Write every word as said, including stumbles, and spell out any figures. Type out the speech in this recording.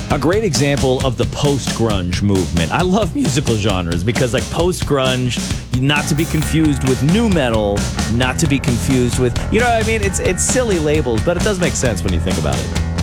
A great example of the post-grunge movement. I love musical genres because, like, post-grunge, not to be confused with nu metal, not to be confused with, you know what I mean? It's it's silly labels, but it does make sense when you think about it.